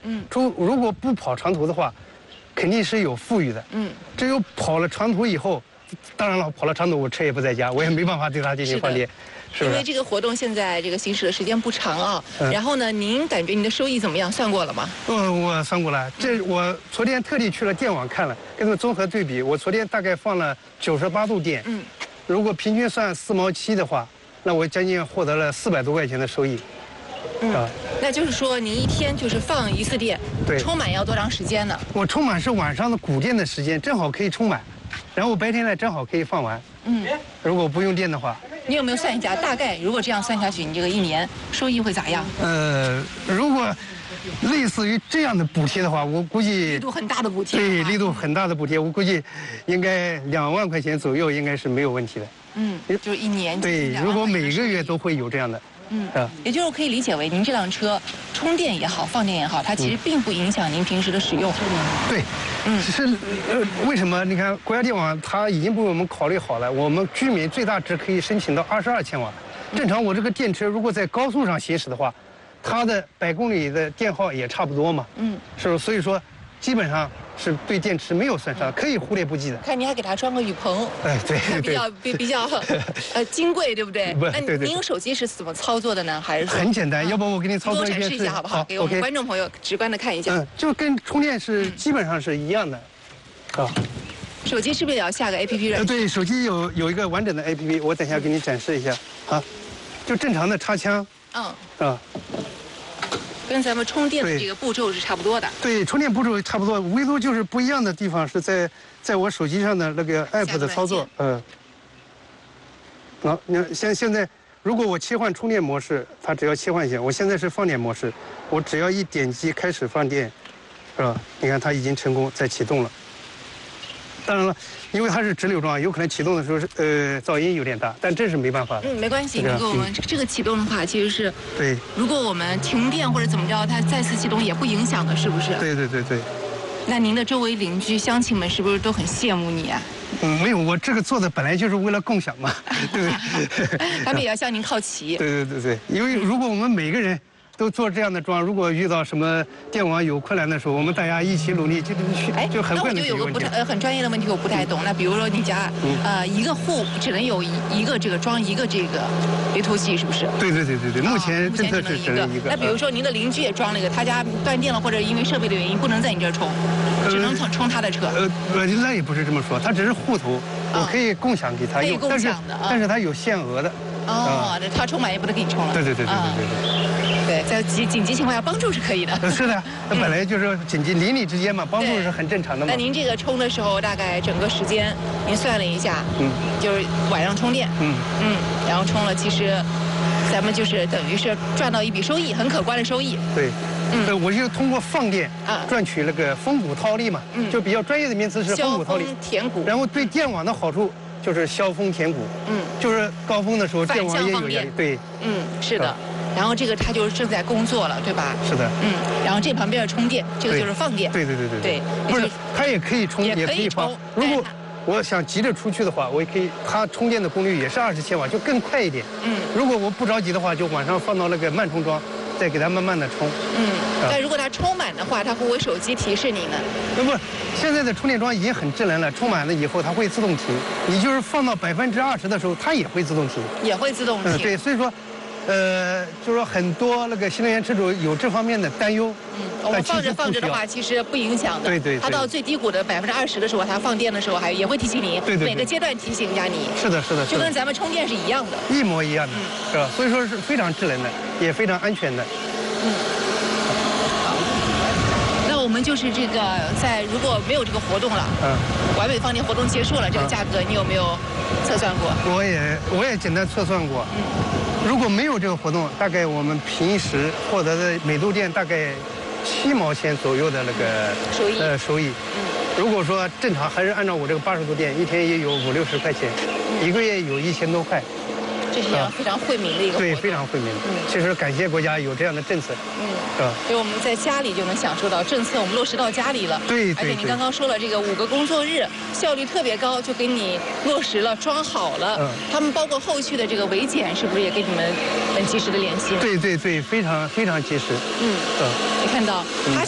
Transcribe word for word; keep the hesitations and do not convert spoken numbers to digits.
嗯， 出如果不跑长途的话，肯定是有富裕的。 嗯， 只有跑了长途以后，当然了，跑了长途我车也不在家，我也没办法对它进行放电，是不是？ 因为这个活动现在这个行驶的时间不长啊。嗯、然后呢，您感觉您的收益怎么样？算过了吗？ 嗯，我算过了。这我昨天特地去了电网看了，跟他们综合对比，我昨天大概放了九十八度电。嗯，如果平均算四毛七的话，那我将近获得了四百多块钱的收益。 嗯，啊、那就是说您一天就是放一次电， 对， 充满要多长时间呢？ 我充满是晚上的补电的时间，正好可以充满，然后白天呢正好可以放完。嗯，如果不用电的话， 你有没有算一下，大概如果这样算下去，你这个一年收益会咋样？ 呃，如果类似于这样的补贴的话，我估计力度很大的补贴。 对，力度很大的补贴，我估计应该两万块钱左右，应该是没有问题的。 嗯，就是一年。 对，如果每个月都会有这样的。 嗯，啊，也就是可以理解为，您这辆车充电也好，放电也好，它其实并不影响您平时的使用。 对，嗯，是呃，为什么？你看国家电网它已经为我们考虑好了，我们居民最大值可以申请到二十二千瓦。正常我这个电车如果在高速上行驶的话，它的百公里的电耗也差不多嘛。嗯，是不是？所以说，基本上是对电池没有损伤，可以忽略不计的。 看你还给它装个雨棚， 哎，对对， 比较比比较呃金贵，对不对？ 不， 那您用手机是怎么操作的呢？还是很简单？要不我给你操作一遍， 给我展示一下好不好？给我们观众朋友直观的看一下。 嗯，就跟充电是基本上是一样的，啊。 手机是不是也要下个 A P P 软件？ 对，手机有有一个完整的 A P P， 我等一下给你展示一下啊，就正常的插枪。嗯。啊。 跟咱们充电的这个步骤是差不多的。 对，充电步骤差不多，唯独就是不一样的地方是在在我手机上的那个 app 的操作。嗯。好，你看现现在，如果我切换充电模式，它只要切换一下。我现在是放电模式，我只要一点击开始放电，是吧？你看它已经成功在启动了。当然了，因为它是直流装，有可能启动的时候是呃噪音有点大，但这是没办法的。 嗯，没关系。如果我们这个启动的话，其实是对。 如果我们停电或者怎么着，它再次启动也不影响的，是不是？ 对对对对。 那您的周围邻居乡亲们是不是都很羡慕你啊？ 嗯，没有，我这个做的本来就是为了共享嘛，对不对？ 他们也要向您靠齐。 对对对对，因为如果我们每个人都做这样的桩，如果遇到什么电网有困难的时候，我们大家一起努力，就哎， 就很快能解决问题。 那我就有个不太呃很专业的问题，我不太懂。那比如说你家呃一个户只能有一一个这个装一个这个离图器，是不是？ 对对对对对，目前政策是只能一个。 那比如说您的邻居也装了一个，他家断电了或者因为设备的原因不能在你这儿充，只能充充他的车。 呃呃，那也不是这么说，他只是户头，我可以共享给他用， 但是但是他有限额的。 哦，那他充满也不能给你充了。 对对对对对对。 对，在紧紧急情况下帮助是可以的。 是的，那本来就是紧急邻里之间嘛，帮助是很正常的嘛。 那您这个充的时候，大概整个时间您算了一下，嗯，就是晚上充电，嗯嗯，然后充了，其实咱们就是等于是赚到一笔收益，很可观的收益。 对，嗯，我是通过放电啊赚取那个风谷套利嘛，嗯，就比较专业的名词是风谷套利。 消风填谷。 然后对电网的好处就是消风填谷，嗯，就是高峰的时候电网也有压力，对， 嗯，是的。然后这个它就是正在工作了，对吧？ 是的。 嗯，然后这旁边是充电，这个就是放电。 对对对对对。 不是，它也可以充， 也可以放。 如果我想急着出去的话，我也可以，它充电的功率也是二十千瓦，就更快一点。嗯。如果我不着急的话，就晚上放到那个慢充桩，再给它慢慢的充。 嗯。但如果它充满的话，它会不会手机提示你呢？ 那不，现在的充电桩已经很智能了，充满了以后它会自动停。你就是放到百分之二十的时候，它也会自动停。 也会自动停。 嗯，对，所以说。呃，就是说很多那个新能源车主有这方面的担忧。 嗯，我们放着放着的话，其实不影响的。 对对。 它到最低谷的百分之二十的时候，它放电的时候还也会提醒你。 对对。 每个阶段提醒一下你。 是的，是的。 就跟咱们充电是一样的。 一模一样的，是吧？所以说是非常智能的，也非常安全的。嗯。 好。那我们就是这个在如果没有这个活动了，嗯，完美放电活动结束了，这个价格你有没有测算过？ 我也我也简单测算过。嗯。如果没有这个活动，大概我们平时获得的每度电大概七毛钱左右的那个收益。 呃，收益。嗯。如果说正常还是按照我这个八十度电，一天也有五六十块钱，嗯、一个月有一千多块。 这是非常惠民的一个活动。 对，非常惠民。嗯。其实感谢国家有这样的政策。嗯。是吧？ 所以我们在家里就能享受到政策，我们落实到家里了。 对对。 而且您刚刚说了，这个五个工作日效率特别高，就给你落实了，装好了。嗯。他们包括后续的这个维检，是不是也给你们很及时的联系？ 对对对，非常非常及时。 嗯。嗯。你看到他。